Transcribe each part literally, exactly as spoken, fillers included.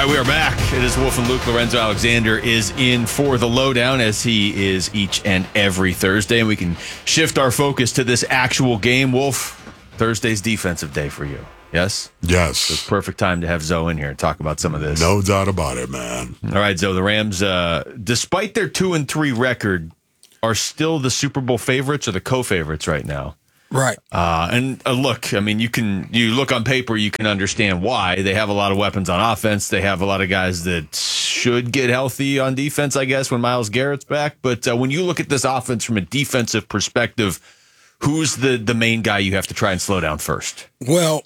All right, we are back. It is Wolf and Luke. Lorenzo Alexander is in for the lowdown, as he is each and every Thursday, and we can shift our focus to this actual game. Wolf, Thursday's defensive day for you. Yes? Yes. It's perfect time to have Zoe in here and talk about some of this. No doubt about it, man. All right, Zoe, the Rams, uh, despite their two and three record, are still the Super Bowl favorites or the co-favorites right now. Right. Uh, and uh, look, I mean, you can you look on paper, you can understand why. They have a lot of weapons on offense. They have a lot of guys that should get healthy on defense, I guess, when Myles Garrett's back. But uh, when you look at this offense from a defensive perspective, who's the, the main guy you have to try and slow down first? Well,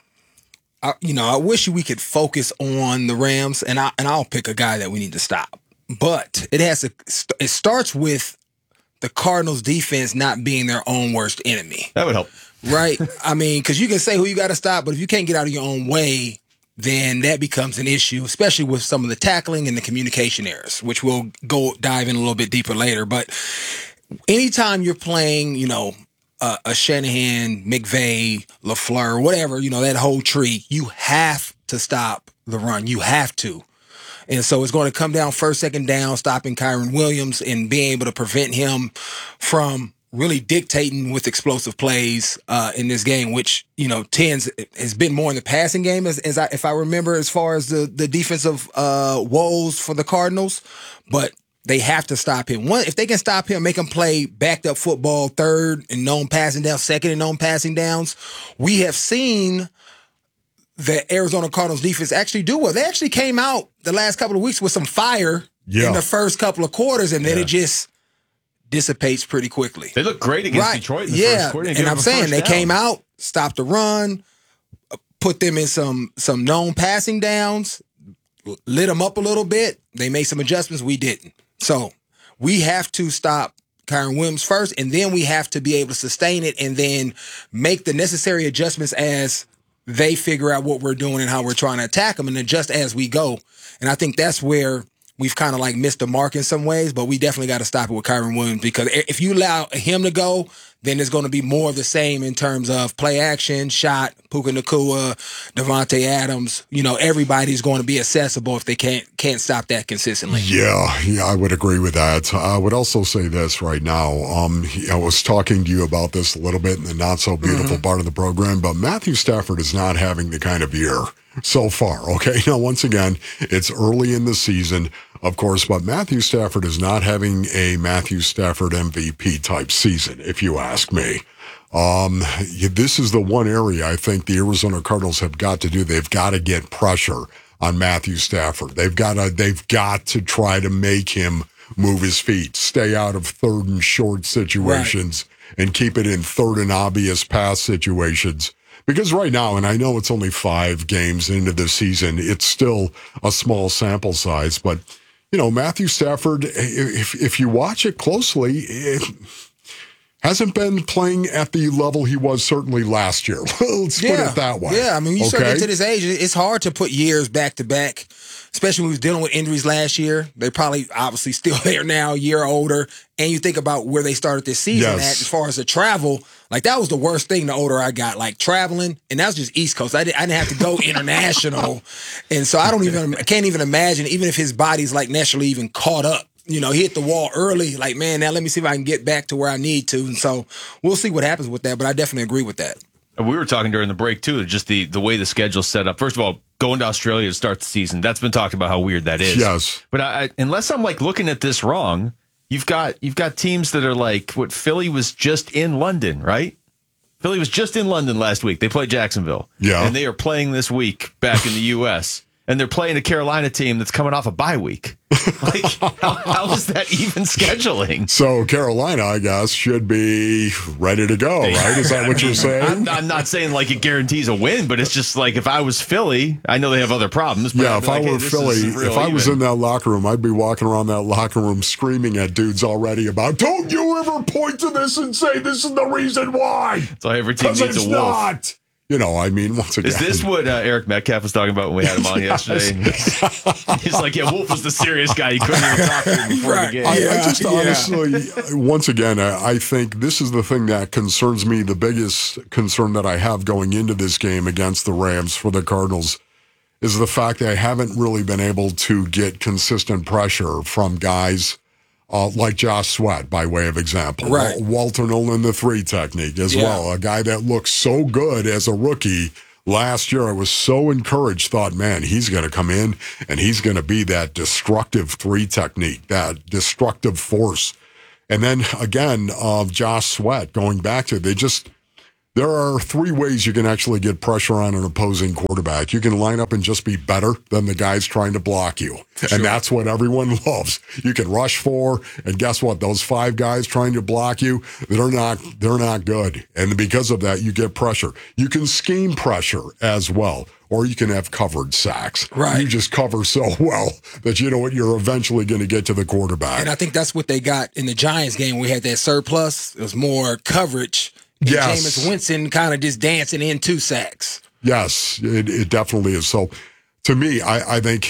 I, you know, I wish we could focus on the Rams, and I and I'll pick a guy that we need to stop. But it has to. It starts with the Cardinals' defense not being their own worst enemy. That would help. Right? I mean, because you can say who you got to stop, but if you can't get out of your own way, then that becomes an issue, especially with some of the tackling and the communication errors, which we'll go dive in a little bit deeper later. But anytime you're playing, you know, uh, a Shanahan, McVay, LaFleur, whatever, you know, that whole tree, you have to stop the run. You have to. And so it's going to come down first, second down, stopping Kyren Williams and being able to prevent him from really dictating with explosive plays uh, in this game, which, you know, tends has been more in the passing game, as, as I, if I remember, as far as the, the defensive uh, woes for the Cardinals. But they have to stop him. One, if they can stop him, make him play backed up football, third and known passing down, second and known passing downs, we have seen the Arizona Cardinals defense actually do well. They actually came out the last couple of weeks with some fire yeah. in the first couple of quarters, and then yeah. it just dissipates pretty quickly. They look great against right. Detroit in the yeah. first quarter. And, and I'm saying they down. came out, stopped the run, put them in some some known passing downs, lit them up a little bit. They made some adjustments. We didn't. So we have to stop Kyren Williams first, and then we have to be able to sustain it and then make the necessary adjustments as they figure out what we're doing and how we're trying to attack them and adjust as we go. And I think that's where we've kind of like missed the mark in some ways, but we definitely got to stop it with Kyren Williams, because if you allow him to go, then there's going to be more of the same in terms of play action, shot, Puka Nacua, Devontae Adams. You know, everybody's going to be accessible if they can't can't stop that consistently. Yeah, yeah, I would agree with that. I would also say this right now. Um, I was talking to you about this a little bit in the not so beautiful mm-hmm. part of the program, but Matthew Stafford is not having the kind of year so far. Okay, now once again, it's early in the season, of course, but Matthew Stafford is not having a Matthew Stafford M V P type season, if you ask me. Um, this is the one area I think the Arizona Cardinals have got to do. They've got to get pressure on Matthew Stafford. They've got to, they've got to try to make him move his feet, stay out of third and short situations, right. and keep it in third and obvious pass situations. Because right now, and I know it's only five games into the season, it's still a small sample size, but you know, Matthew Stafford, if if you watch it closely, it hasn't been playing at the level he was certainly last year. Let's yeah. put it that way. Yeah, I mean, you okay? start getting to this age, it's hard to put years back to back, especially when we was dealing with injuries last year. They're probably obviously still there now, a year older. And you think about where they started this season yes. at as far as the travel. Like, that was the worst thing the older I got, like traveling. And that was just East Coast. I didn't, I didn't have to go international. And so I don't even, I can't even imagine, even if his body's like naturally even caught up. You know, he hit the wall early. Like, man, now let me see if I can get back to where I need to. And so we'll see what happens with that. But I definitely agree with that. We were talking during the break, too, just the, the way the schedule's set up. First of all, going to Australia to start the season, that's been talked about how weird that is. Yes. But I, unless I'm like looking at this wrong, you've got you've got teams that are like, what, Philly was just in London, right? Philly was just in London last week. They played Jacksonville. Yeah. And they are playing this week back in the U S And they're playing a Carolina team that's coming off a bye week. Like, how, how is that even scheduling? So Carolina, I guess, should be ready to go, right? Is that what you're saying? I'm, I'm not saying like it guarantees a win, but it's just like if I was Philly, I know they have other problems. But yeah, if I like, were hey, Philly, if I was even. in that locker room, I'd be walking around that locker room screaming at dudes already about, don't you ever point to this and say this is the reason why. So every team needs it's a wolf. Not. You know, I mean, once again. Is this what uh, Eric Metcalf was talking about when we had him on yesterday? He's like, yeah, Wolf was the serious guy. He couldn't even talk to him before right. the game. I, Yeah, I just yeah. honestly, once again, I, I think this is the thing that concerns me, the biggest concern that I have going into this game against the Rams for the Cardinals. is the fact that I haven't really been able to get consistent pressure from guys uh, like Josh Sweat, by way of example. Right. Walter Nolan, the three technique as Yeah. well. A guy that looked so good as a rookie last year. I was so encouraged, thought, man, he's going to come in and he's going to be that destructive three technique, that destructive force. And then again, uh, Josh Sweat, going back to it, they just, there are three ways you can actually get pressure on an opposing quarterback. You can line up and just be better than the guys trying to block you. Sure. And that's what everyone loves. You can rush four, and guess what? Those five guys trying to block you, they're not, they're not good. And because of that, you get pressure. You can scheme pressure as well, or you can have covered sacks. Right. You just cover so well that you know what, you're eventually going to get to the quarterback. And I think that's what they got in the Giants game. We had that surplus. It was more coverage. And Yes. Jameis Winston kind of just dancing in two sacks. Yes, it, it definitely is. So to me, I, I think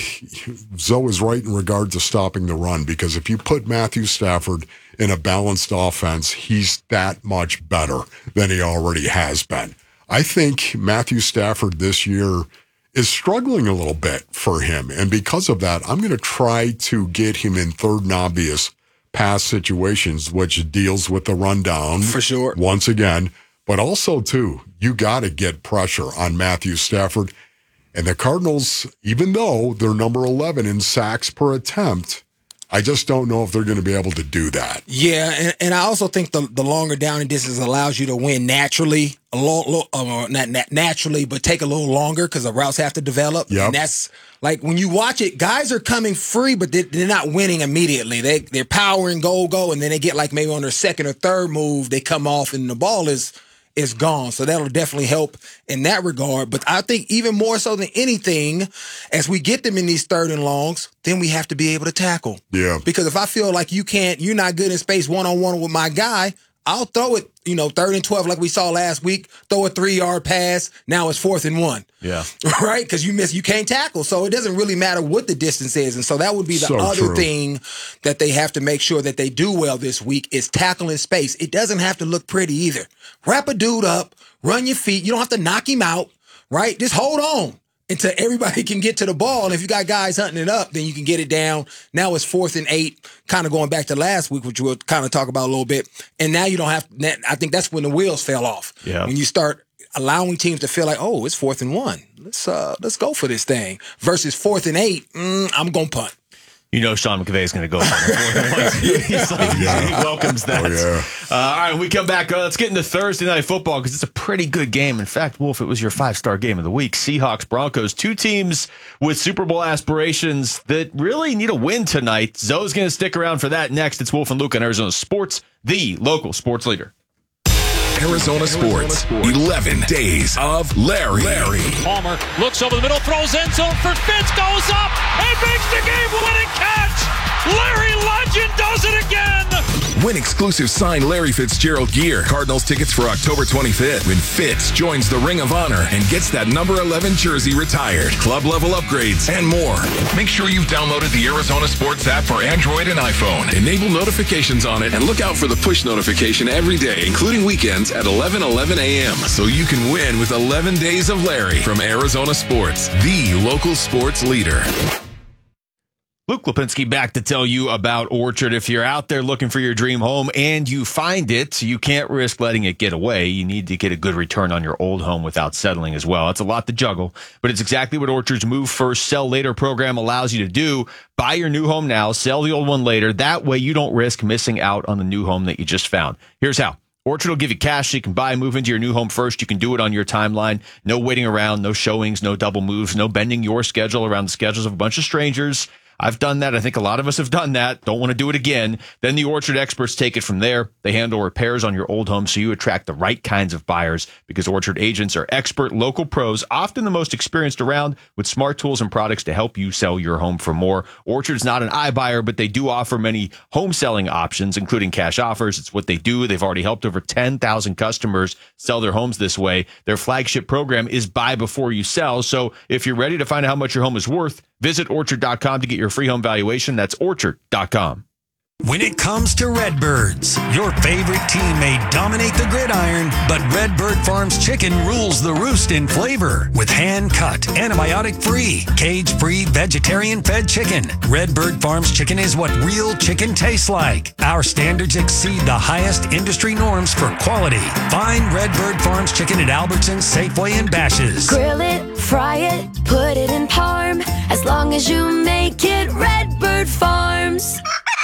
Zoe is right in regard to stopping the run, because if you put Matthew Stafford in a balanced offense, he's that much better than he already has been. I think Matthew Stafford this year is struggling a little bit for him. And because of that, I'm going to try to get him in third and obvious pass situations, which deals with the rundown. For sure. Once again. But also, too, you got to get pressure on Matthew Stafford. And the Cardinals, even though they're number eleven in sacks per attempt, I just don't know if they're going to be able to do that. Yeah, and, and I also think the, the longer down and distance allows you to win naturally, a little, uh, not, not naturally, but take a little longer because the routes have to develop. Yep. And that's like when you watch it, guys are coming free, but they, they're not winning immediately. They they're powering go go, and then they get like maybe on their second or third move, they come off, and the ball is is gone. So that'll definitely help in that regard. But I think even more so than anything, as we get them in these third and longs, then we have to be able to tackle. Yeah. Because if I feel like you can't, you're not good in space one-on-one with my guy, I'll throw it, you know, third and twelve like we saw last week, throw a three-yard pass. Now it's fourth and one. Yeah. Right? Because you miss, you can't tackle. So it doesn't really matter what the distance is. And so that would be the So other true. thing that they have to make sure that they do well this week is tackling space. It doesn't have to look pretty either. Wrap a dude up, run your feet. You don't have to knock him out, right? Just hold on until everybody can get to the ball. And if you got guys hunting it up, then you can get it down. Now it's fourth and eight, kind of going back to last week, which we'll kind of talk about a little bit. And now you don't have, I think that's when the wheels fell off. Yeah. When you start allowing teams to feel like, oh, it's fourth and one. Let's uh, let's go for this thing. Versus fourth and eight, mm, I'm going to punt. You know Sean McVay is going to go for it. He's like, Yeah. He welcomes that. Oh, yeah. Uh, all right, when we come back, uh, let's get into Thursday Night Football because it's a pretty good game. In fact, Wolf, it was your five-star game of the week. Seahawks, Broncos, two teams with Super Bowl aspirations that really need a win tonight. Zoe's going to stick around for that next. It's Wolf and Luke on Arizona Sports, the local sports leader. Arizona Sports, eleven days of Larry. Larry. Palmer looks over the middle, throws end zone for Fitz, goes up, and makes the game-winning catch. Larry Legend does it again. Win exclusive signed Larry Fitzgerald gear. Cardinals tickets for October twenty-fifth when Fitz joins the Ring of Honor and gets that number eleven jersey retired. Club level upgrades and more. Make sure you've downloaded the Arizona Sports app for Android and iPhone. Enable notifications on it and look out for the push notification every day, including weekends at eleven eleven a.m. so you can win with eleven days of Larry from Arizona Sports, the local sports leader. Luke Lipinski back to tell you about Orchard. If you're out there looking for your dream home and you find it, you can't risk letting it get away. You need to get a good return on your old home without settling as well. It's a lot to juggle, but it's exactly what Orchard's Move First, Sell Later program allows you to do. Buy your new home now, sell the old one later. That way you don't risk missing out on the new home that you just found. Here's how. Orchard will give you cash so you can buy, move into your new home first. You can do it on your timeline. No waiting around, no showings, no double moves, no bending your schedule around the schedules of a bunch of strangers. I've done that. I think a lot of us have done that. Don't want to do it again. Then the Orchard experts take it from there. They handle repairs on your old home so you attract the right kinds of buyers because Orchard agents are expert local pros, often the most experienced around, with smart tools and products to help you sell your home for more. Orchard's not an iBuyer, but they do offer many home selling options, including cash offers. It's what they do. They've already helped over ten thousand customers sell their homes this way. Their flagship program is buy before you sell. So if you're ready to find out how much your home is worth, visit orchard dot com to get your free home valuation. That's orchard dot com. When it comes to Redbirds, your favorite team may dominate the gridiron, but Redbird Farms chicken rules the roost in flavor. With hand-cut, antibiotic-free, cage-free, vegetarian-fed chicken, Redbird Farms chicken is what real chicken tastes like. Our standards exceed the highest industry norms for quality. Find Redbird Farms chicken at Albertsons, Safeway, and Bash's. Grill it, fry it, put it in parm. As long as you make it Redbird Farms.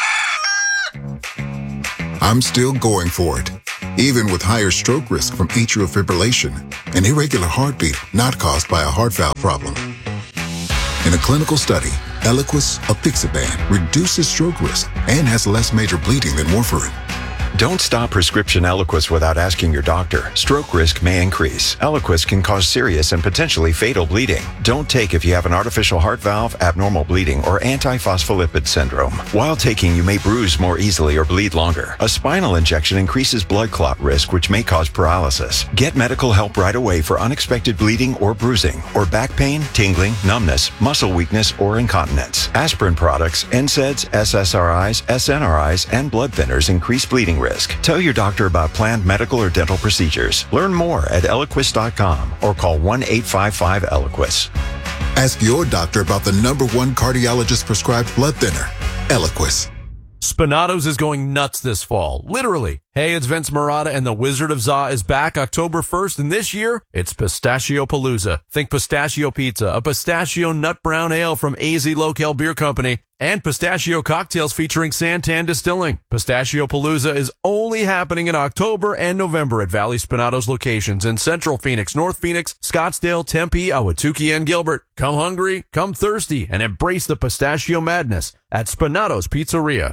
I'm still going for it, even with higher stroke risk from atrial fibrillation, an irregular heartbeat not caused by a heart valve problem. In a clinical study, Eliquis apixaban reduces stroke risk and has less major bleeding than warfarin. Don't stop prescription Eliquis without asking your doctor. Stroke risk may increase. Eliquis can cause serious and potentially fatal bleeding. Don't take if you have an artificial heart valve, abnormal bleeding, or antiphospholipid syndrome. While taking, you may bruise more easily or bleed longer. A spinal injection increases blood clot risk, which may cause paralysis. Get medical help right away for unexpected bleeding or bruising, or back pain, tingling, numbness, muscle weakness, or incontinence. Aspirin products, N SAIDs, S S R Is, S N R Is, and blood thinners increase bleeding risk. Tell your doctor about planned medical or dental procedures. Learn more at Eliquis dot com or call one eight five five Eliquis. Ask your doctor about the number one cardiologist prescribed blood thinner, Eliquis. Spinatos is going nuts this fall, literally. Hey, it's Vince Marotta, and the Wizard of Za is back October first, and this year, it's Pistachio Palooza. Think pistachio pizza, a pistachio nut brown ale from A Z Local Beer Company, and pistachio cocktails featuring Santan Distilling. Pistachio Palooza is only happening in October and November at Valley Spinatos locations in Central Phoenix, North Phoenix, Scottsdale, Tempe, Ahwatukee, and Gilbert. Come hungry, come thirsty, and embrace the pistachio madness at Spinatos Pizzeria.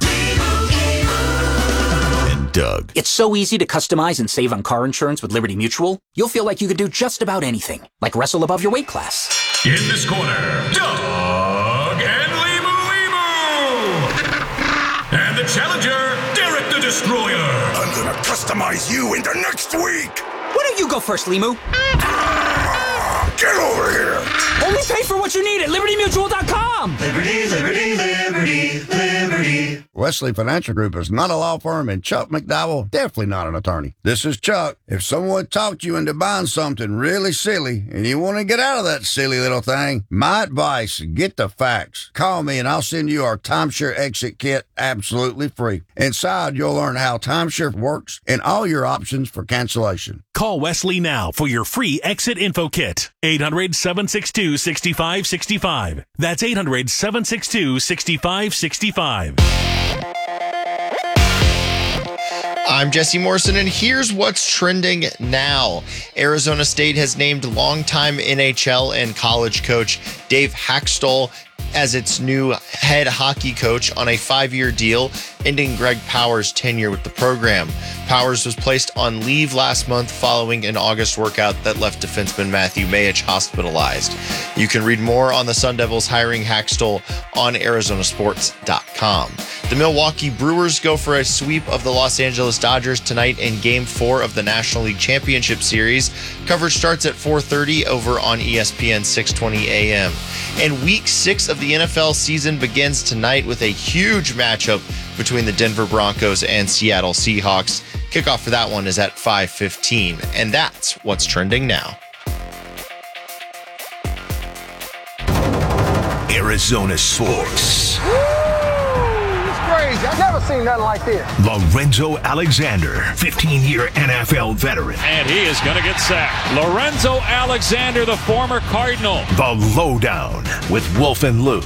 And Doug. It's so easy to customize and save on car insurance with Liberty Mutual. You'll feel like you could do just about anything, like wrestle above your weight class. In this corner, Doug and Limu Limu. And the challenger, Derek the Destroyer. I'm gonna customize you into next week. Why don't you go first, Limu? Get over here. Only pay for what you need at Liberty Mutual dot com. Liberty, Liberty, Liberty, Liberty. Wesley Financial Group is not a law firm, and Chuck McDowell definitely not an attorney. This is Chuck. If someone talked you into buying something really silly and you want to get out of that silly little thing, my advice, get the facts. Call me and I'll send you our timeshare exit kit absolutely free. Inside, you'll learn how timeshare works and all your options for cancellation. Call Wesley now for your free exit info kit. eight hundred, seven six two, six five six five. That's eight hundred, seven six two, six five six five. I'm Jesse Morrison, and here's what's trending now. Arizona State has named longtime N H L and college coach Dave Haxtell as its new head hockey coach on a five-year deal, ending Greg Powers' tenure with the program. Powers was placed on leave last month following an August workout that left defenseman Matthew Mayich hospitalized. You can read more on the Sun Devils hiring Haxtell on Arizona Sports dot com. The Milwaukee Brewers go for a sweep of the Los Angeles Dodgers tonight in Game four of the National League Championship Series. Coverage starts at four thirty over on E S P N six twenty A M. And Week six of the N F L season begins tonight with a huge matchup between the Denver Broncos and Seattle Seahawks. Kickoff for that one is at five fifteen, and that's what's trending now. Arizona Sports. Crazy. I've never seen nothing like this. Lorenzo Alexander, fifteen-year N F L veteran. And he is going to get sacked. Lorenzo Alexander, the former Cardinal. The Lowdown with Wolf and Luke.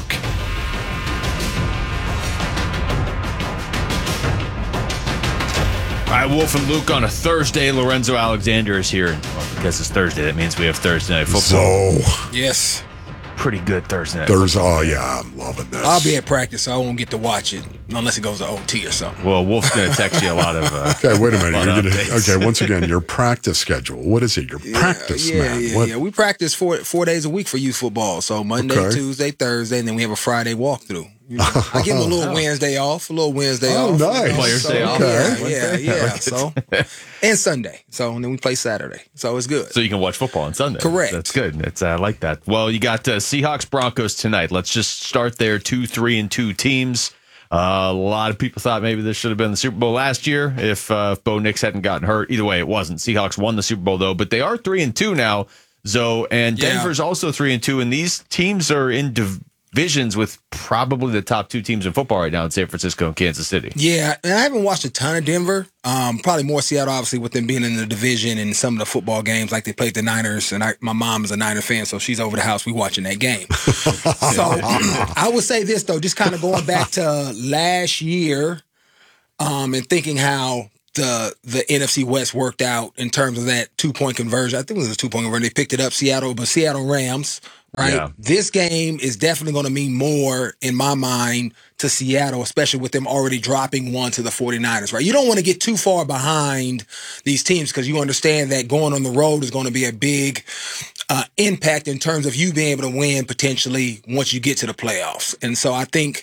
All right, Wolf and Luke on a Thursday. Lorenzo Alexander is here. Well, because it's Thursday, that means we have Thursday Night Football. So, yes. Pretty good Thursday Night Thursday. Football. Oh, yeah, I'm loving this. I'll be at practice, so I won't get to watch it unless it goes to O T or something. Well, Wolf's going to text you a lot of uh, Okay, wait a minute. a You're gonna, updates. okay, once again, your practice schedule. What is it? Your Yeah, practice, yeah, man. yeah, What? yeah. We practice four four days a week for youth football. So Monday, Okay. Tuesday, Thursday, and then we have a Friday walkthrough. You know, I give them a little Wednesday off, a little Wednesday Oh, off. nice. You know, Players so, day off. Yeah, Okay. yeah, yeah. So and Sunday. So and then we play Saturday. So it's good. So you can watch football on Sunday. Correct. That's good. It's uh, I like that. Well, you got uh, Seahawks Broncos tonight. Let's just start there. Two, three, and two teams. Uh, a lot of people thought maybe this should have been the Super Bowl last year if, uh, if Bo Nix hadn't gotten hurt. Either way, it wasn't. Seahawks won the Super Bowl, though, but they are three and two now, Zoe, and Yeah. Denver's also three and two, and these teams are in divisions with probably the top two teams in football right now in San Francisco and Kansas City. Yeah, and I haven't watched a ton of Denver. Um, probably more Seattle, obviously, with them being in the division and some of the football games, like they played the Niners. And I, my mom is a Niner fan, so she's over the house. We watching that game. So I would say this though, just kind of going back to last year, um, and thinking how the the N F C West worked out in terms of that two point conversion. I think it was a two point conversion. They picked it up, Seattle, but Seattle Rams. Right. Yeah. This game is definitely going to mean more in my mind to Seattle, especially with them already dropping one to the 49ers, right? You don't want to get too far behind these teams because you understand that going on the road is going to be a big uh, impact in terms of you being able to win potentially once you get to the playoffs. And so I think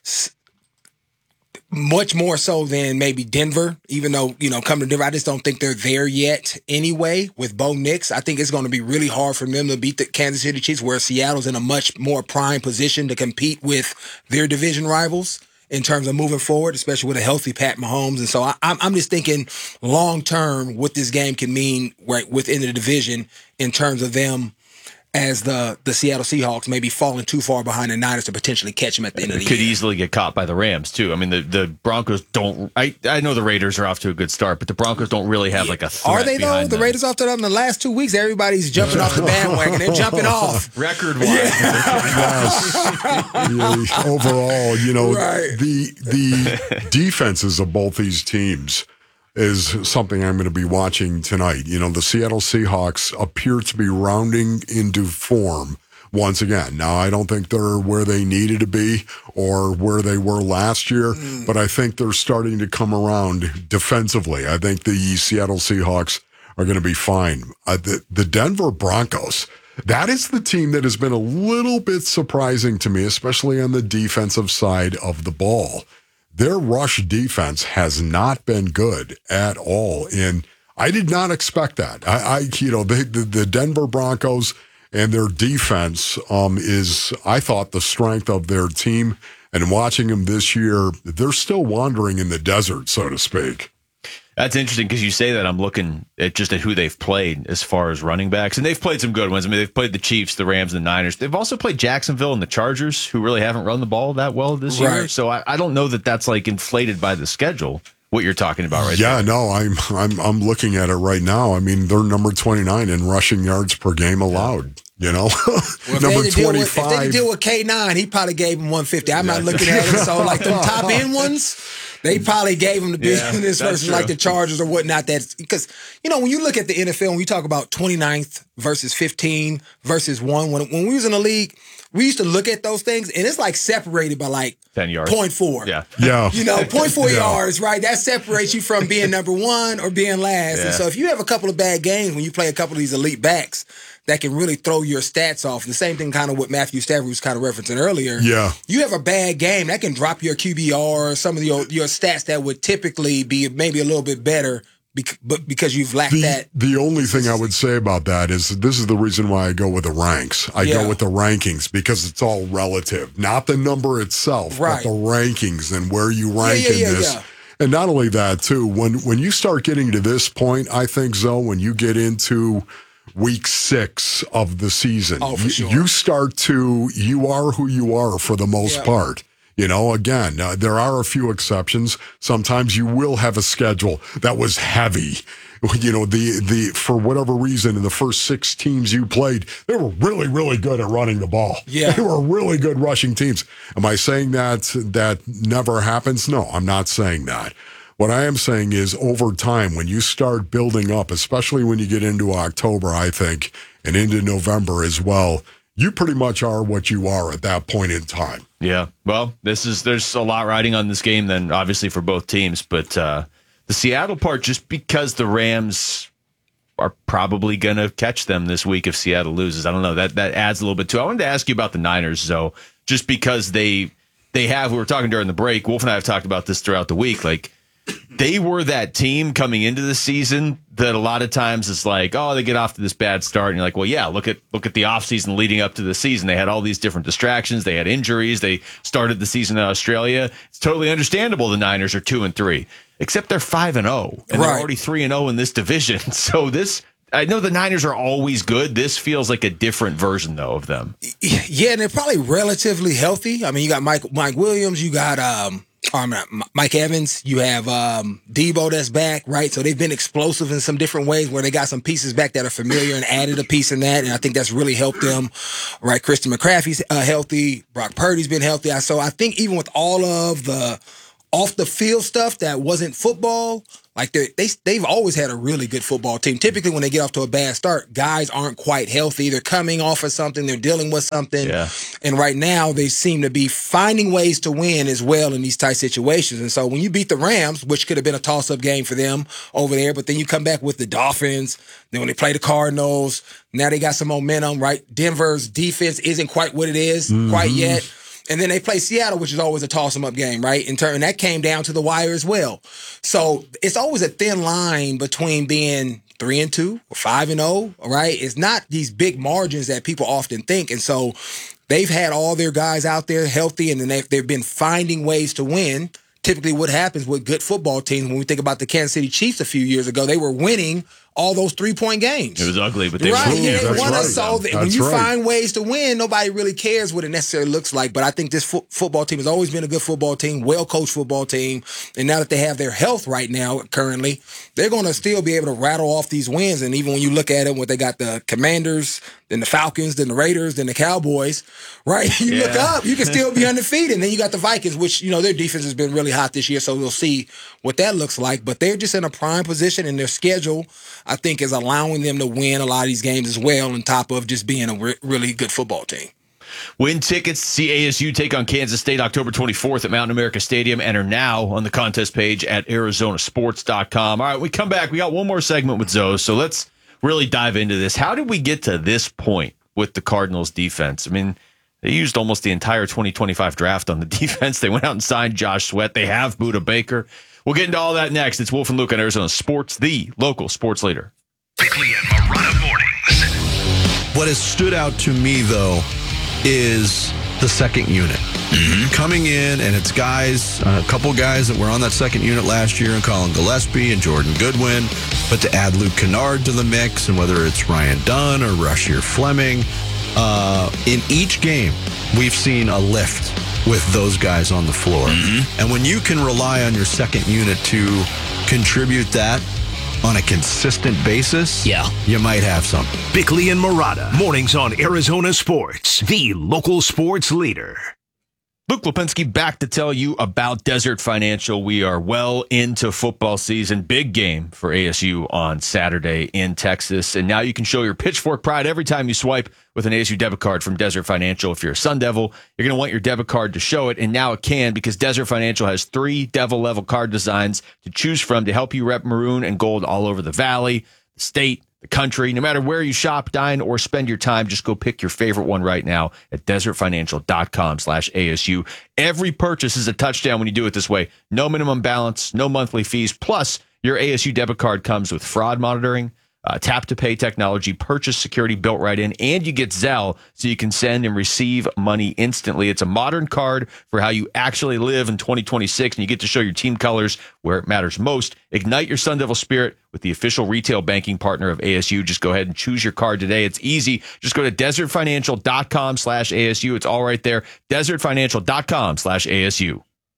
much more so than maybe Denver, even though, you know, coming to Denver, I just don't think they're there yet anyway with Bo Nix. I think it's going to be really hard for them to beat the Kansas City Chiefs, where Seattle's in a much more prime position to compete with their division rivals in terms of moving forward, especially with a healthy Pat Mahomes. And so I, I'm just thinking long term what this game can mean right within the division in terms of them as the, the Seattle Seahawks maybe falling too far behind the Niners to potentially catch them at the end of the Could year. easily get caught by the Rams, too. I mean, the, the Broncos don't... I, I know the Raiders are off to a good start, but the Broncos don't really have like a threat Are they, though? behind The them. Raiders off to them in the last two weeks, everybody's jumping off the bandwagon. They're jumping off. Record-wise. Yes. Yeah, overall, you know, Right. the the defenses of both these teams is something I'm going to be watching tonight. You know, the Seattle Seahawks appear to be rounding into form once again. Now, I don't think they're where they needed to be or where they were last year, mm. but I think they're starting to come around defensively. I think the Seattle Seahawks are going to be fine. Uh, the, the Denver Broncos, that is the team that has been a little bit surprising to me, especially on the defensive side of the ball. Their rush defense has not been good at all, and I did not expect that. I, I you know, the, the the Denver Broncos and their defense um, is, I thought, the strength of their team. And watching them this year, they're still wandering in the desert, so to speak. That's interesting because you say that. I'm looking at just at who they've played as far as running backs, and they've played some good ones. I mean, they've played the Chiefs, the Rams, and the Niners. They've also played Jacksonville and the Chargers, who really haven't run the ball that well this year. Right. So I, I don't know that that's like inflated by the schedule. What you're talking about, right? Yeah, there. no, I'm I'm I'm looking at it right now. I mean, they're number twenty-nine in rushing yards per game allowed. You know, Well, number if they had to deal with- If they twenty-five. had to deal with K nine, he probably gave him one fifty. I'm not looking at it. So, like, them top end ones, they probably gave him the Yeah, business that's versus, like, true. the Chargers or whatnot. That's because, you know, when you look at the N F L, when we talk about twenty-ninth versus fifteen versus one, when, when we was in the league, we used to look at those things, and it's, like, separated by, like, ten yards, point four. Yeah, Yeah. You know, point four Yeah. yards, right? That separates you from being number one or being last. Yeah. And so if you have a couple of bad games when you play a couple of these elite backs, that can really throw your stats off. The same thing kind of what Matthew Stafford was kind of referencing earlier. Yeah. You have a bad game, that can drop your Q B R or some of your, your stats that would typically be maybe a little bit better, bec- but because you've lacked The, that. the only thing I would say about that is this is the reason why I go with the ranks. I Yeah. go with the rankings because it's all relative, not the number itself, Right. but the rankings and where you rank yeah, yeah, in this. yeah. And not only that, too, when when you start getting to this point, I think, Zoe, when you get into week six of the season, Oh, for you, sure. you start to, you are who you are for the most Yeah. part. You know, again, uh, there are a few exceptions. Sometimes you will have a schedule that was heavy. You know, the the for whatever reason, in the first six teams you played, they were really, really good at running the ball. Yeah. They were really good rushing teams. Am I saying that that never happens? No, I'm not saying that. What I am saying is over time, when you start building up, especially when you get into October, I think, and into November as well, you pretty much are what you are at that point in time. Yeah. Well, this is there's a lot riding on this game then, obviously, for both teams. But uh, the Seattle part, just because the Rams are probably going to catch them this week if Seattle loses. I don't know. That that adds a little bit to it. I wanted to ask you about the Niners, though, just because they they have, we were talking during the break, Wolf and I have talked about this throughout the week, like they were that team coming into the season that a lot of times it's like, oh, they get off to this bad start. And you're like, well, yeah, look at look at the offseason leading up to the season. They had all these different distractions. They had injuries. They started the season in Australia. It's totally understandable the Niners are two and three, except they're five and oh, and Right. they're already three and oh in this division. So this, I know the Niners are always good. This feels like a different version, though, of them. Yeah, and they're probably relatively healthy. I mean, you got Mike Mike Williams, you got um, um Mike Evans, you have um, Debo that's back, right? So they've been explosive in some different ways where they got some pieces back that are familiar and added a piece in that, and I think that's really helped them, right? Christian McCaffrey's uh, healthy, Brock Purdy's been healthy. So I think even with all of the off the field stuff that wasn't football, like they they they've always had a really good football team. Typically, when they get off to a bad start, guys aren't quite healthy. They're coming off of something. They're dealing with something. Yeah. And right now, they seem to be finding ways to win as well in these tight situations. And so when you beat the Rams, which could have been a toss-up game for them over there, but then you come back with the Dolphins. Then when they play the Cardinals, now they got some momentum, right? Denver's defense isn't quite what it is Mm-hmm. quite yet. And then they play Seattle, which is always a toss-em-up game, right? In turn, and that came down to the wire as well. So it's always a thin line between being three and two or five and zero, right? It's not these big margins that people often think, and so they've had all their guys out there healthy, and then they've, they've been finding ways to win. Typically, what happens with good football teams, when we think about the Kansas City Chiefs a few years ago, they were winning all those three-point games. It was ugly, but they right, won. yeah, they That's won right. us. So that when That's you right. find ways to win, nobody really cares what it necessarily looks like. But I think this fo- football team has always been a good football team, well-coached football team. And now that they have their health right now, currently, they're going to still be able to rattle off these wins. And even when you look at it, when they got the Commanders, then the Falcons, then the Raiders, then the Cowboys, right? You look Yeah. up, you can still be undefeated. And then you got the Vikings, which, you know, their defense has been really hot this year. So we'll see what that looks like. But they're just in a prime position, and their schedule, I think, is allowing them to win a lot of these games as well, on top of just being a re- really good football team. Win tickets to see A S U take on Kansas State October twenty-fourth at Mountain America Stadium. Enter now on the contest page at Arizona Sports dot com. All right, we come back. We got one more segment with Zoe, so let's really dive into this. How did we get to this point with the Cardinals defense? I mean, they used almost the entire twenty twenty-five draft on the defense. They went out and signed Josh Sweat. They have Budda Baker. We'll get into all that next. It's Wolf and Luke on Arizona Sports, the local sports leader. Bickley and Marana mornings. What has stood out to me, though, is the second unit. Mm-hmm. Coming in, and it's guys, a couple guys that were on that second unit last year, and Colin Gillespie and Jordan Goodwin, but to add Luke Kennard to the mix, and whether it's Ryan Dunn or Rasheer Fleming, uh, in each game, we've seen a lift with those guys on the floor. Mm-hmm. And when you can rely on your second unit to contribute that on a consistent basis, Yeah. you might have something. Bickley and Murata, mornings on Arizona Sports, the local sports leader. Luke Lipinski back to tell you about Desert Financial. We are well into football season. Big game for A S U on Saturday in Texas. And now you can show your Pitchfork pride every time you swipe with an A S U debit card from Desert Financial. If you're a Sun Devil, you're going to want your debit card to show it. And now it can, because Desert Financial has three Devil-level card designs to choose from to help you rep maroon and gold all over the valley, the state, the country. No matter where you shop, dine, or spend your time, just go pick your favorite one right now at desertfinancial.com slash ASU. Every purchase is a touchdown when you do it this way. No minimum balance, no monthly fees. Plus, your A S U debit card comes with fraud monitoring, uh, tap-to-pay technology, purchase security built right in, and you get Zelle so you can send and receive money instantly. It's a modern card for how you actually live in twenty twenty-six, and you get to show your team colors where it matters most. Ignite your Sun Devil spirit with the official retail banking partner of A S U. Just go ahead and choose your card today. It's easy. Just go to desertfinancial.com slash ASU. It's all right there. desertfinancial.com slash ASU.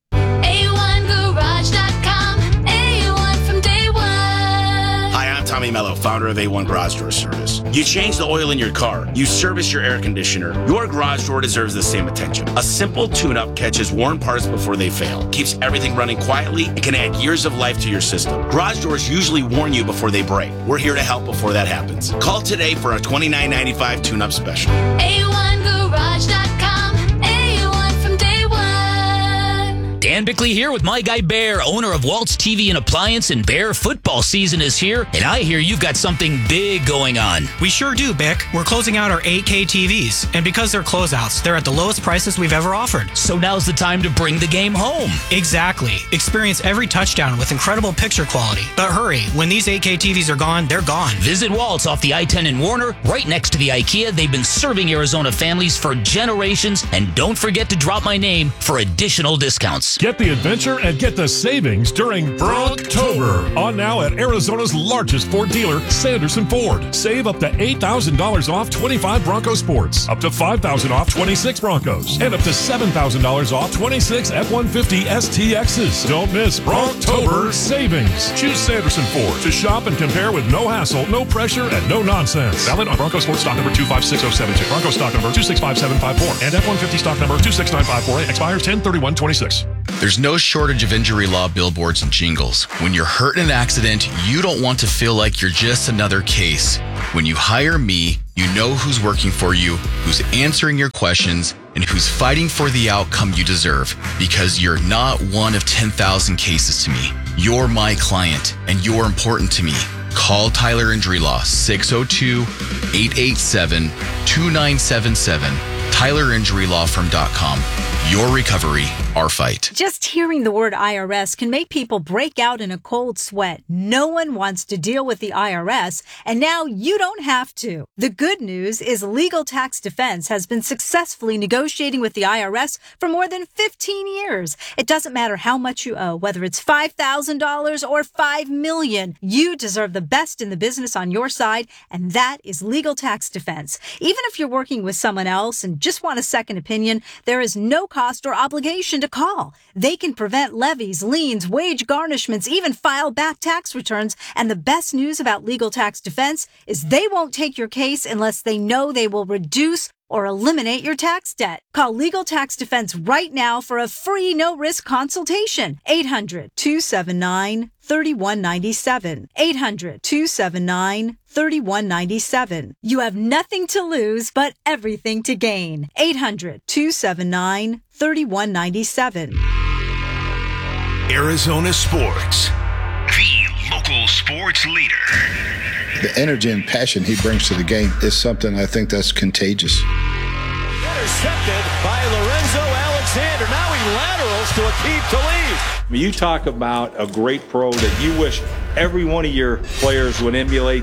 A one garage dot com, A one from day one. Hi, I'm Tommy Mello, founder of A one Garage Door Service. You change the oil in your car. You service your air conditioner. Your garage door deserves the same attention. A simple tune-up catches worn parts before they fail, keeps everything running quietly, and can add years of life to your system. Garage doors usually warn you before they break. We're here to help before that happens. Call today for a twenty-nine ninety-five tune-up special. A one garage dot com, A one from day one. Dan Dan Bickley here with my guy Bear, owner of Walt's T V and Appliance, and Bear, football season is here, and I hear you've got something big going on. We sure do, Bick. We're closing out our eight K T Vs, and because they're closeouts, they're at the lowest prices we've ever offered. So now's the time to bring the game home. Exactly. Experience every touchdown with incredible picture quality. But hurry, when these eight K T Vs are gone, they're gone. Visit Walt's off the I ten in Warner, right next to the IKEA. They've been serving Arizona families for generations, and don't forget to drop my name for additional discounts. Get the adventure and get the savings during Brocktober. On now at Arizona's largest Ford dealer, Sanderson Ford. Save up to eight thousand dollars off twenty-five Bronco Sports, up to five thousand dollars off twenty-six Broncos, and up to seven thousand dollars off twenty-six F one fifty S T Xs. Don't miss Brocktober savings. Choose Sanderson Ford to shop and compare with no hassle, no pressure, and no nonsense. Valid on Bronco Sports stock number two five six zero seven two, Bronco stock number two six five seven five four, and F one fifty stock number two six nine five four eight. Expires ten thirty-one twenty-six. There's no shortage of injury law billboards and jingles. When you're hurt in an accident, you don't want to feel like you're just another case. When you hire me, you know who's working for you, who's answering your questions, and who's fighting for the outcome you deserve, because you're not one of ten thousand cases to me. You're my client, and you're important to me. Call Tyler Injury Law, six oh two, eight eight seven, two nine seven seven, tyler injury law firm dot com. Your recovery, our fight. Just hearing the word I R S can make people break out in a cold sweat. No one wants to deal with the I R S, and now you don't have to. The good news is Legal Tax Defense has been successfully negotiating with the I R S for more than fifteen years. It doesn't matter how much you owe, whether it's five thousand dollars or five million dollars. You deserve the best in the business on your side, and that is Legal Tax Defense. Even if you're working with someone else and just want a second opinion, there is no cost or obligation to call. They can prevent levies, liens, wage garnishments, even file back tax returns. And the best news about Legal Tax Defense is they won't take your case unless they know they will reduce or eliminate your tax debt. Call Legal Tax Defense right now for a free no-risk consultation. eight hundred, two seven nine, three one nine seven. eight hundred, two seven nine, three one nine seven. You have nothing to lose, but everything to gain. eight hundred, two seven nine, three one nine seven. Arizona Sports, the local sports leader. The energy and passion he brings to the game is something I think that's contagious. Intercepted by Lorenzo Alexander. Now he laterals to Aqib Talib. You talk about a great pro that you wish every one of your players would emulate.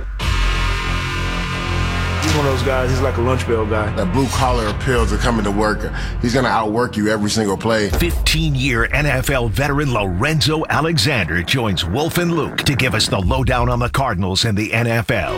He's one of those guys, he's like a lunch bell guy. That blue-collar appeal to coming to work. He's going to outwork you every single play. fifteen-year N F L veteran Lorenzo Alexander joins Wolf and Luke to give us the lowdown on the Cardinals and the N F L.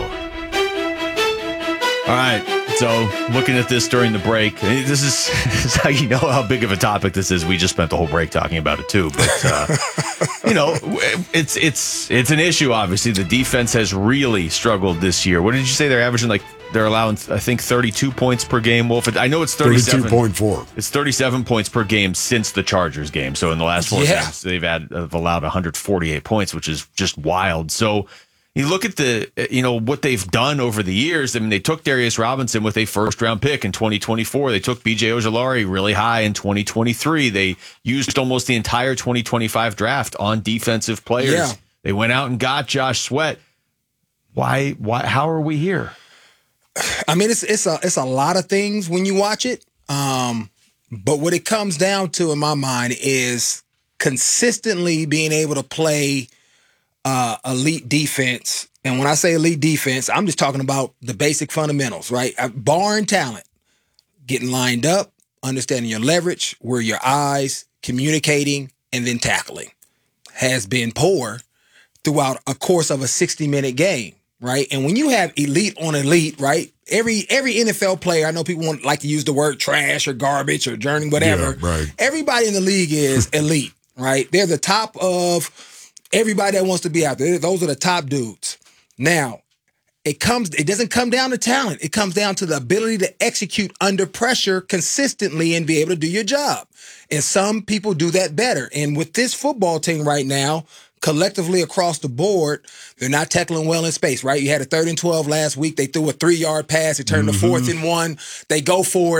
All right, so looking at this during the break, this is, this is how you know how big of a topic this is. We just spent the whole break talking about it too, but uh, you know, it's it's it's an issue. Obviously, the defense has really struggled this year. What did you say? They're averaging like they're allowing, I think, thirty-two points per game. Wolf, I know it's thirty-seven. thirty-two point four. It's thirty-seven points per game since the Chargers game. So in the last four Yeah. games, they've had have allowed one hundred forty-eight points, which is just wild. So you look at the, you know, what they've done over the years. I mean, they took Darius Robinson with a first round pick in twenty twenty-four. They took B J Ojulari really high in twenty twenty-three. They used almost the entire twenty twenty-five draft on defensive players. Yeah. They went out and got Josh Sweat. Why? Why? How are we here? I mean, it's it's a it's a lot of things when you watch it. Um, but what it comes down to, in my mind, is consistently being able to play uh, elite defense. And when I say elite defense, I'm just talking about the basic fundamentals, right? Uh, Barring talent, getting lined up, understanding your leverage, where your eyes, communicating, and then tackling has been poor throughout a course of a sixty-minute game. Right. And when you have elite on elite, right? Every every N F L player, I know people want like to use the word trash or garbage or journey, whatever. Yeah, right. Everybody in the league is elite, right? They're the top of everybody that wants to be out there. Those are the top dudes. Now, it comes, it doesn't come down to talent. It comes down to the ability to execute under pressure consistently and be able to do your job. And some people do that better. And with this football team right now, collectively across the board, they're not tackling well in space, right? You had a third and twelve last week. They threw a three-yard pass. It turned mm-hmm. to fourth and one. They go for it.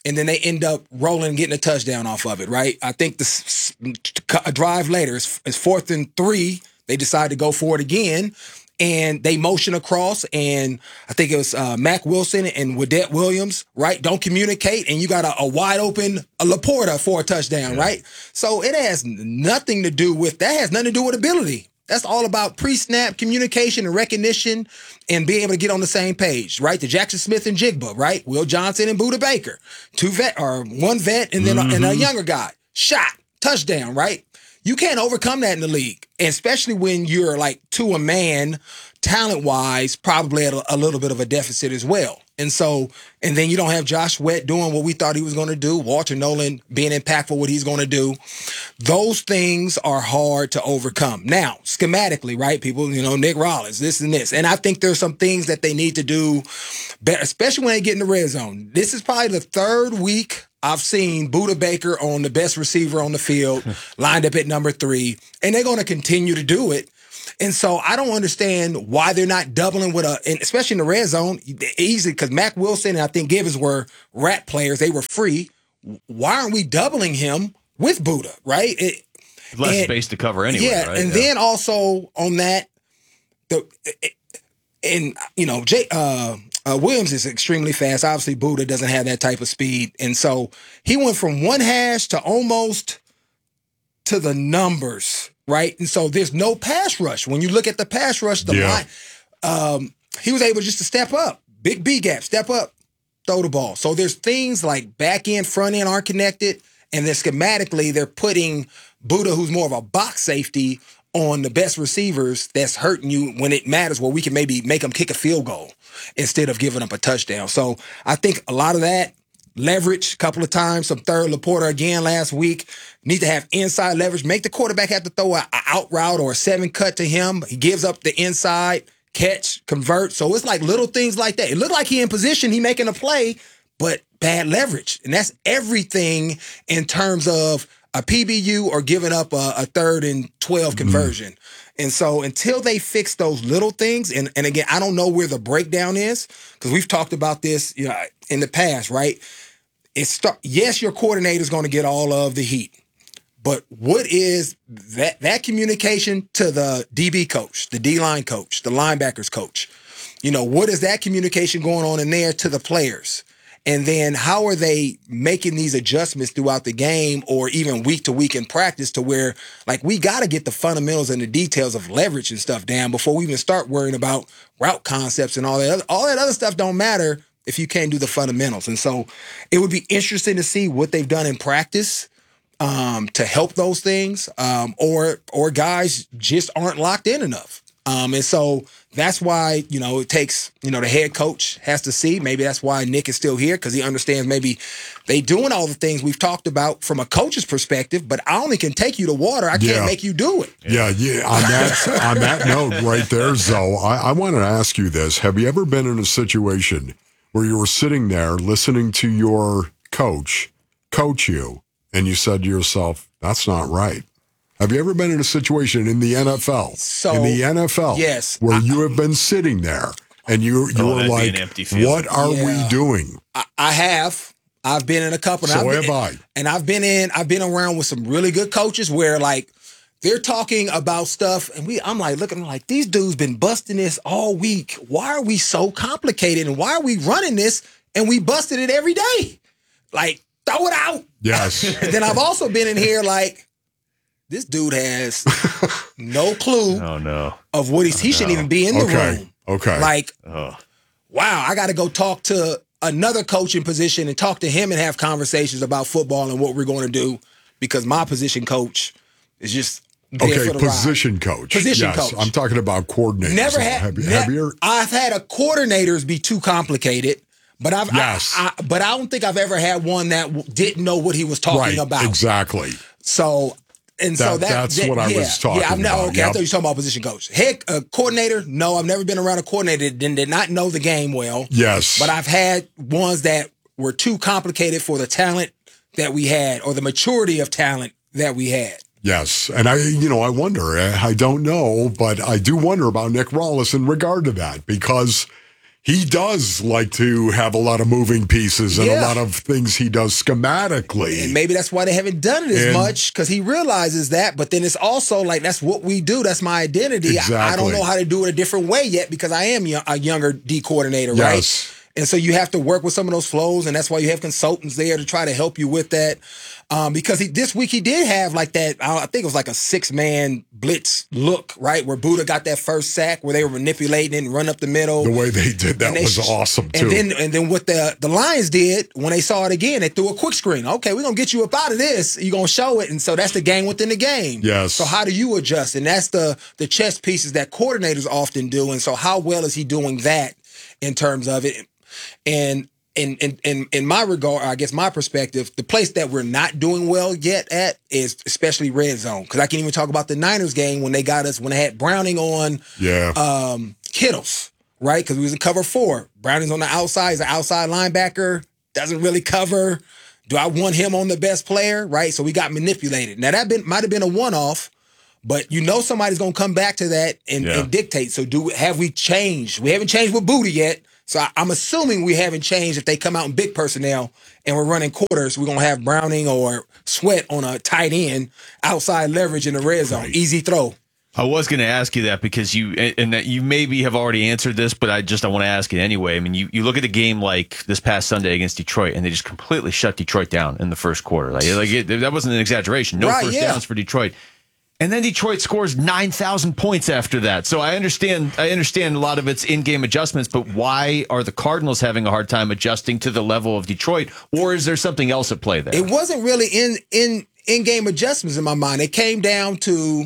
and then they end up rolling and getting a touchdown off of it, right? I think the s- s- a drive later is fourth and three. They decide to go for it again, and they motion across, and I think it was uh, Mac Wilson and Wadette Williams, right? Don't communicate, and you got a, a wide open a Laporta for a touchdown, yeah. right? So it has nothing to do with, that has nothing to do with ability. That's all about pre-snap communication and recognition and being able to get on the same page, right? The Jackson Smith and Jigba, right? Will Johnson and Budda Baker, two vet or one vet and then mm-hmm. a, and a younger guy, shot, touchdown, right? You can't overcome that in the league, and especially when you're like to a man, talent-wise, probably at a, a little bit of a deficit as well. And so, and then you don't have Josh Sweat doing what we thought he was going to do, Walter Nolan being impactful what he's going to do. Those things are hard to overcome. Now, schematically, right, people, you know, Nick Rollins, this and this. And I think there's some things that they need to do better, especially when they get in the red zone. This is probably the third week I've seen Budda Baker on the best receiver on the field, lined up at number three, and they're going to continue to do it. And so I don't understand why they're not doubling with a, and especially in the red zone, easy, because Mac Wilson and I think Gibbons were rat players. They were free. Why aren't we doubling him with Budda, right? It, Less and, space to cover anyway, yeah, right? And yeah. then also on that, the and, you know, Jay, uh, uh, Williams is extremely fast. Obviously, Budda doesn't have that type of speed. And so he went from one hash to almost to the numbers, right? And so there's no pass rush. When you look at the pass rush, the yeah. line, um, he was able just to step up. Big B gap, step up, throw the ball. So there's things like back end, front end aren't connected. And then schematically, they're putting Budda, who's more of a box safety, on the best receivers that's hurting you when it matters, where we can maybe make them kick a field goal instead of giving up a touchdown. So I think a lot of that, leverage a couple of times, some third Laporta again last week, need to have inside leverage, make the quarterback have to throw an out route or a seven cut to him. He gives up the inside, catch, convert. So it's like little things like that. It looked like he in position, he making a play, but bad leverage. And that's everything in terms of a P B U or giving up a, a third and twelve conversion. Mm-hmm. And so until they fix those little things, and, and again, I don't know where the breakdown is, because we've talked about this, you know, in the past, right? It's start, yes, your coordinator is going to get all of the heat, but what is that that communication to the D B coach, the D-line coach, the linebackers coach? You know, what is that communication going on in there to the players? And then how are they making these adjustments throughout the game or even week to week in practice to where, like, we got to get the fundamentals and the details of leverage and stuff down before we even start worrying about route concepts and all that other, all that other stuff don't matter if you can't do the fundamentals. And so it would be interesting to see what they've done in practice um, to help those things, um, or or guys just aren't locked in enough. Um, and so that's why, you know, it takes, you know, the head coach has to see. Maybe that's why Nick is still here, because he understands maybe they doing all the things we've talked about from a coach's perspective, but I only can take you to water. I yeah. can't make you do it. Yeah, yeah. On that on that note right there, Zoe, I, I want to ask you this. Have you ever been in a situation where you were sitting there listening to your coach coach you, and you said to yourself, that's not right? Have you ever been in a situation in the N F L, so, in the N F L, yes, where I, you have been sitting there and you you oh, were like, what are yeah. we doing? I, I have. I've been in a couple. So I've have been, I. And I've been in, I've been around with some really good coaches where, like, they're talking about stuff, and we, I'm like, looking like, these dudes been busting this all week. Why are we so complicated, and why are we running this, and we busted it every day? Like, throw it out. Yes. And then I've also been in here like, this dude has no clue oh, no. of what he's, oh, he no. shouldn't even be in the okay. room. Okay. Like, oh. wow, I got to go talk to another coaching position and talk to him and have conversations about football and what we're going to do, because my position coach is just there okay. for the Position ride. coach. Position yes. coach. I'm talking about coordinators. Never had. Have, ne- have you? I've had a coordinators be too complicated. But I've, yes. I, I, but I don't think I've ever had one that w- didn't know what he was talking right, about. Exactly. So, and that, so that, that's that, what I yeah, was talking yeah, I've never, about. Okay, yep. I thought you were talking about position coach. Head uh, coordinator, no, I've never been around a coordinator that did, did not know the game well. Yes. But I've had ones that were too complicated for the talent that we had or the maturity of talent that we had. Yes, and I, you know, I wonder, I don't know, but I do wonder about Nick Rollins in regard to that, because he does like to have a lot of moving pieces and Yeah. a lot of things he does schematically. And maybe that's why they haven't done it as And- much, because he realizes that. But then it's also like, that's what we do. That's my identity. I, I don't Exactly. know how to do it a different way yet, because I am yo- a younger D coordinator, Yes. right? And so you have to work with some of those flows, and that's why you have consultants there to try to help you with that. Um, because he, this week he did have like that, I think it was like a six-man blitz look, right? Where Buddha got that first sack, where they were manipulating and run up the middle. The way they did that And they was sh- awesome, too. And then and then what the, the Lions did, when they saw it again, they threw a quick screen. Okay, we're going to get you up out of this. You're going to show it. And so that's the game within the game. Yes. So how do you adjust? And that's the the chess pieces that coordinators often do. And so how well is he doing that in terms of it? And in in in in my regard, I guess my perspective, the place that we're not doing well yet at is especially red zone. Because I can even talk about the Niners game when they got us, when they had Browning on Yeah. um, Kittles, right? Because we was in cover four. Browning's on the outside. He's an outside linebacker. Doesn't really cover. Do I want him on the best player, right? So we got manipulated. Now, that been might have been a one-off, but you know somebody's going to come back to that and, Yeah. and dictate. So do have we changed? We haven't changed with Booty yet. So I, I'm assuming we haven't changed. If they come out in big personnel and we're running quarters, we're going to have Browning or Sweat on a tight end, outside leverage in the red zone. Easy throw. I was going to ask you that because you and that you maybe have already answered this, but I just I want to ask it anyway. I mean, you, you look at the game like this past Sunday against Detroit, and they just completely shut Detroit down in the first quarter. Like, like it, that wasn't an exaggeration. No Right, first yeah. downs for Detroit. And then Detroit scores nine thousand points after that. So I understand I understand a lot of it's in-game adjustments, but why are the Cardinals having a hard time adjusting to the level of Detroit? Or is there something else at play there? It wasn't really in in in game adjustments in my mind. It came down to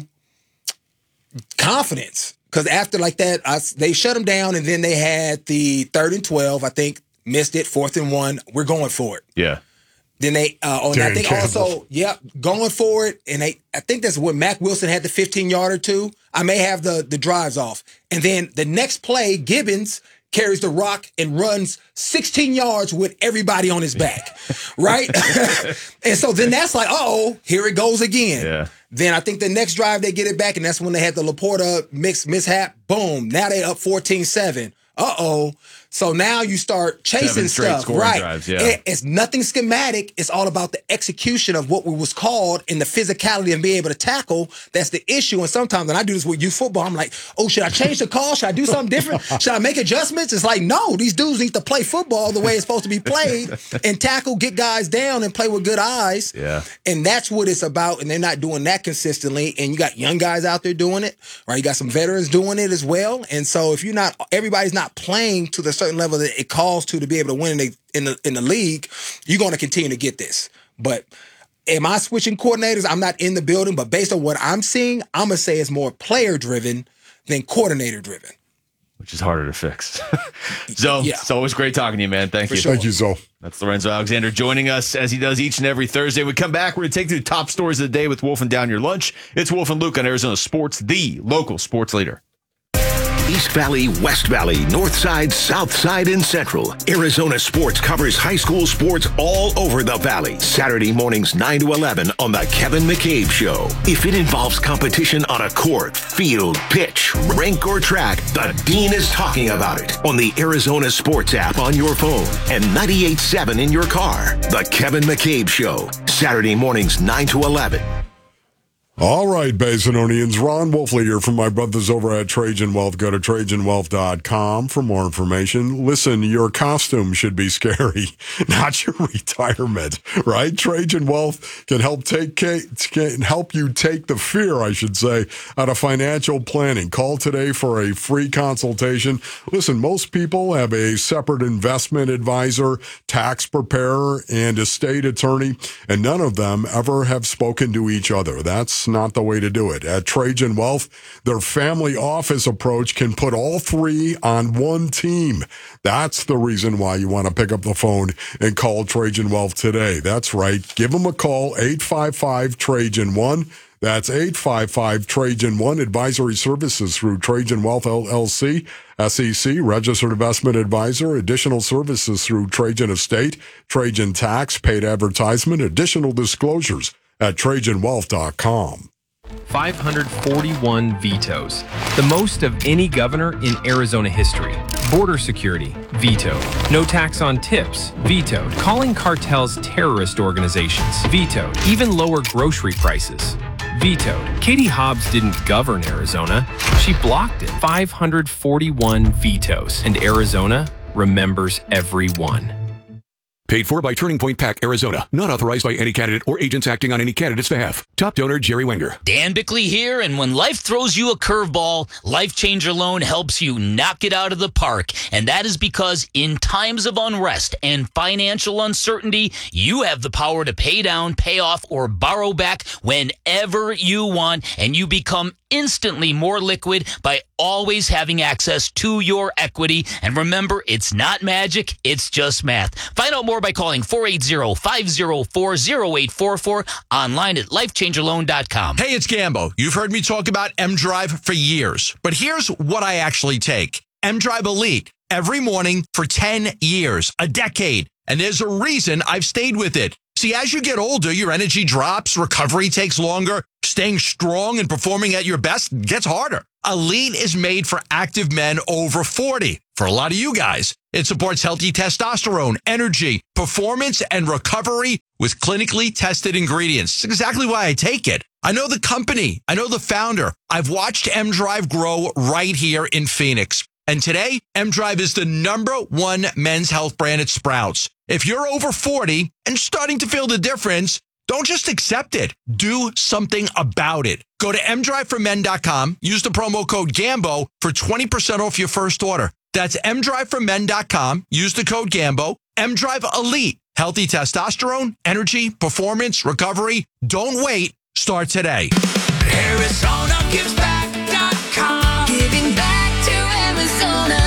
confidence, because after like that, I, they shut them down, and then they had the third and twelve. I think missed it, fourth and one. We're going for it. Yeah. Then they, uh, oh, and I Dan think Campbell. also, yep, going for it. And they, I think that's when Mac Wilson had the fifteen yarder too. I may have the the drives off. And then the next play, Gibbons carries the rock and runs sixteen yards with everybody on his back, right? And so then that's like, oh, here it goes again. Yeah. Then I think the next drive they get it back, and that's when they had the Laporta mix mishap. Boom. Now they up fourteen seven. Uh-oh. So now you start chasing Seven straight stuff. scoring Right. drives, yeah. It- it's nothing schematic. It's all about the execution of what was called and the physicality and being able to tackle. That's the issue. And sometimes when I do this with youth football, I'm like, oh, should I change the call? Should I do something different? Should I make adjustments? It's like, no, these dudes need to play football the way it's supposed to be played and tackle, get guys down, and play with good eyes. Yeah. And that's what it's about. And they're not doing that consistently. And you got young guys out there doing it, right? You got some veterans doing it as well. And so if you're not, everybody's not playing to the certain level that it calls to to be able to win in the in the, in the league, you're going to continue to get this. But am I switching coordinators? I'm not in the building, but based on what I'm seeing, I'm gonna say it's more player driven than coordinator driven. Which is harder to fix. Zo, Yeah. it's always great talking to you, man. Thank For you. sure. Thank you, Zo. That's Lorenzo Alexander joining us as he does each and every Thursday. We come back, we're going to take through the top stories of the day with Wolf and Down Your Lunch. It's Wolf and Luke on Arizona Sports, the local sports leader. East Valley, West Valley, North Side, South Side, and Central. Arizona Sports covers high school sports all over the Valley. Saturday mornings nine to eleven on The Kevin McCabe Show. If it involves competition on a court, field, pitch, rink, or track, the Dean is talking about it on the Arizona Sports app on your phone and ninety-eight point seven in your car. The Kevin McCabe Show. Saturday mornings nine to eleven. All right, Basinonians. Ron Wolfley here from my brothers over at Trajan Wealth. Go to Trajan Wealth dot com for more information. Listen, your costume should be scary, not your retirement, right? Trajan Wealth can help take can help you take the fear, I should say, out of financial planning. Call today for a free consultation. Listen, most people have a separate investment advisor, tax preparer, and estate attorney, and none of them ever have spoken to each other. That's not the way to do it. At Trajan Wealth, their family office approach can put all three on one team. That's the reason why you want to pick up the phone and call Trajan Wealth today. That's right. Give them a call, eight five five Trajan one. That's eight five five Trajan one. Advisory services through Trajan Wealth L L C, S E C, registered investment advisor. Additional services through Trajan Estate, Trajan Tax, paid advertisement. Additional disclosures at Trajan Wealth dot com. five hundred forty-one vetoes, the most of any governor in Arizona history. Border security, vetoed. No tax on tips, vetoed. Calling cartels terrorist organizations, vetoed. Even lower grocery prices, vetoed. Katie Hobbs didn't govern Arizona. She blocked it. five hundred forty-one vetoes. And Arizona remembers every one. Paid for by Turning Point PAC, Arizona. Not authorized by any candidate or agents acting on any candidate's behalf. Top donor, Jerry Wenger. Dan Bickley here, and when life throws you a curveball, Life Changer Loan helps you knock it out of the park. And that is because in times of unrest and financial uncertainty, you have the power to pay down, pay off, or borrow back whenever you want, and you become instantly more liquid by always having access to your equity. And remember, it's not magic, it's just math. Find out more by calling four eight zero, five zero four, zero eight four four, online at life changer loan dot com. Hey, it's Gambo. You've heard me talk about M-Drive for years, but here's what I actually take. M-Drive Elite every morning for ten years, a decade. And there's a reason I've stayed with it. See, as you get older, your energy drops, recovery takes longer, staying strong and performing at your best gets harder. Elite is made for active men over forty. For a lot of you guys, it supports healthy testosterone, energy, performance, and recovery with clinically tested ingredients. It's exactly why I take it. I know the company. I know the founder. I've watched M-Drive grow right here in Phoenix. And today, M-Drive is the number one men's health brand at Sprouts. If you're over forty and starting to feel the difference, don't just accept it. Do something about it. Go to m drive for men dot com. Use the promo code GAMBO for twenty percent off your first order. That's m drive for men dot com. Use the code GAMBO. M-Drive Elite. Healthy testosterone, energy, performance, recovery. Don't wait. Start today. Arizona gives back dot com. Giving back to Arizona.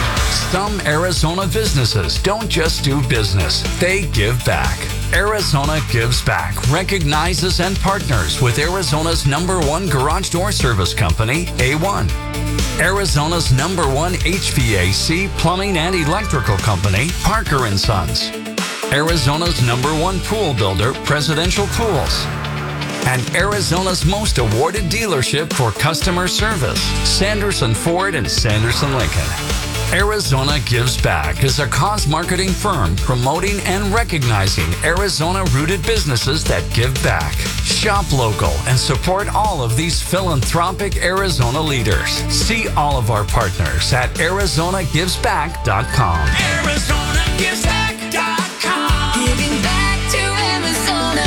Some Arizona businesses don't just do business, they give back. Arizona Gives Back recognizes and partners with Arizona's number one garage door service company, A one. Arizona's number one H V A C plumbing and electrical company, Parker and Sons. Arizona's number one pool builder, Presidential Pools. And Arizona's most awarded dealership for customer service, Sanderson Ford and Sanderson Lincoln. Arizona Gives Back is a cause marketing firm promoting and recognizing Arizona-rooted businesses that give back. Shop local and support all of these philanthropic Arizona leaders. See all of our partners at arizona gives back dot com. Arizona gives back dot com. Giving back to Arizona.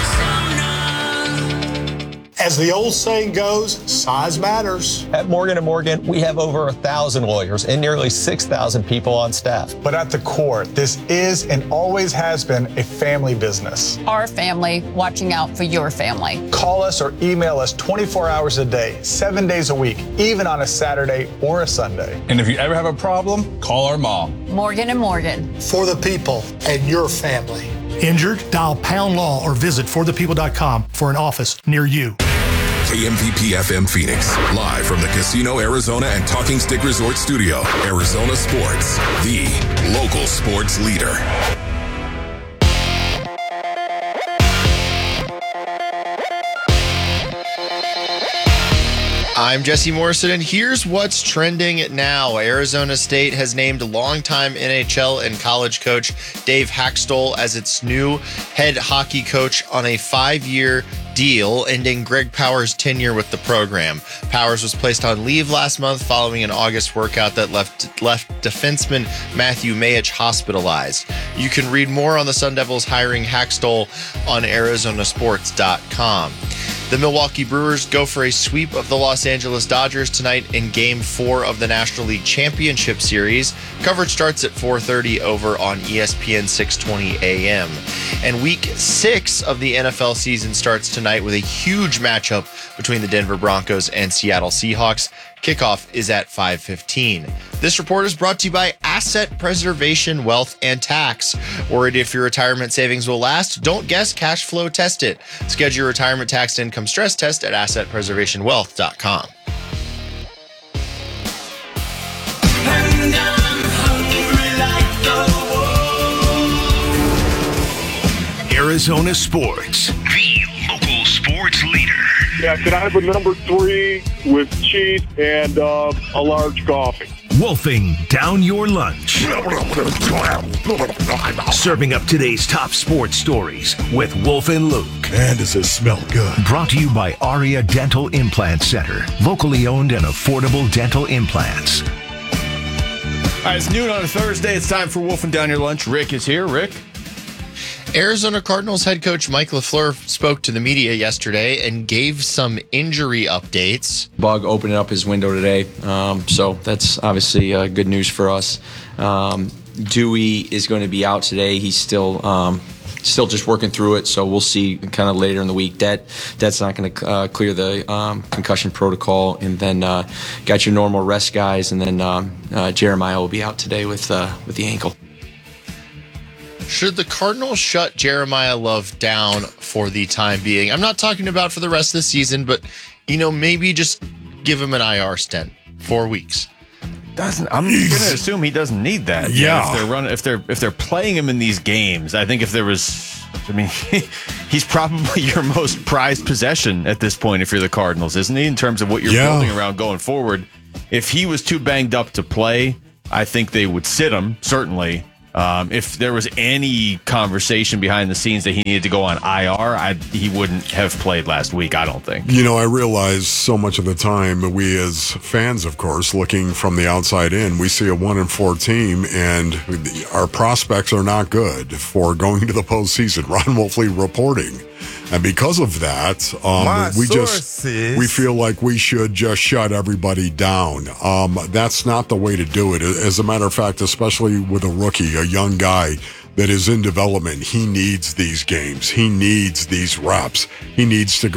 As the old saying goes, size matters. At Morgan and Morgan, we have over a thousand lawyers and nearly six thousand people on staff. But at the core, this is and always has been a family business. Our family watching out for your family. Call us or email us twenty-four hours a day, seven days a week, even on a Saturday or a Sunday. And if you ever have a problem, call our mom. Morgan and Morgan. For the people and your family. Injured? Dial pound law or visit for the people dot com for an office near you. K M V P F M Phoenix, live from the Casino Arizona and Talking Stick Resort Studio. Arizona Sports, the local sports leader. I'm Jesse Morrison, and here's what's trending now. Arizona State has named longtime N H L and college coach Dave Haxtell as its new head hockey coach on a five-year deal, ending Greg Powers' tenure with the program. Powers was placed on leave last month following an August workout that left left defenseman Matthew Mayich hospitalized. You can read more on the Sun Devils hiring Haxtell on arizona sports dot com. The Milwaukee Brewers go for a sweep of the Los Angeles Dodgers tonight in Game four of the National League Championship Series. Coverage starts at four thirty over on E S P N six twenty A M. And Week six of the N F L season starts tonight with a huge matchup between the Denver Broncos and Seattle Seahawks. Kickoff is at five fifteen. This report is brought to you by Asset Preservation Wealth and Tax. Worried if your retirement savings will last? Don't guess, cash flow test it. Schedule your retirement tax income stress test at asset preservation wealth dot com. And I'm hungry like the wolf. Arizona Sports, the local sports leader. Yeah, can I have a number three with cheese and uh, a large coffee? wolfing down your lunch. Serving up today's top sports stories with Wolf and Luke. Man, does it smell good. Brought to you by Aria Dental Implant Center. Locally owned and affordable dental implants. All right, it's noon on a Thursday. It's time for Wolfing Down Your Lunch. Rick is here. Rick? Arizona Cardinals head coach Mike LaFleur spoke to the media yesterday and gave some injury updates. Bug opening up his window today, um, so that's obviously uh, good news for us. Um, Dewey is going to be out today. He's still um, still just working through it, so we'll see kind of later in the week. That that's not going to uh, clear the um, concussion protocol, and then uh, got your normal rest guys, and then um, uh, Jeremiah will be out today with uh, with the ankle. Should the Cardinals shut Jeremiah Love down for the time being? I'm not talking about for the rest of the season, but, you know, maybe just give him an I R stint, four weeks. Doesn't I'm going to assume he doesn't need that. Yeah. If they're running, if they're if they're playing him in these games, I think if there was, I mean, he's probably your most prized possession at this point. If you're the Cardinals, isn't he? In terms of what you're Yeah. building around going forward, if he was too banged up to play, I think they would sit him certainly. Um, if there was any conversation behind the scenes that he needed to go on I R, I, he wouldn't have played last week, I don't think. You know, I realize so much of the time, we as fans, of course, looking from the outside in, we see a one and four team, and our prospects are not good for going to the postseason. Ron Wolfley reporting. And because of that, um, My we sources. just we feel like we should just shut everybody down. Um, that's not the way to do it. As a matter of fact, especially with a rookie, a young guy that is in development, he needs these games. He needs these reps. He needs to go.